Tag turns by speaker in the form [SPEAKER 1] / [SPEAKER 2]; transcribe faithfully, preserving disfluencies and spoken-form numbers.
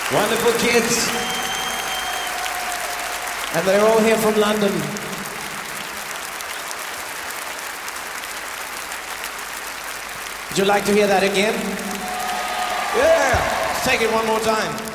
[SPEAKER 1] Wonderful kids. And they're all here from London. Would you like to hear that again? Yeah. Let's take it one more time.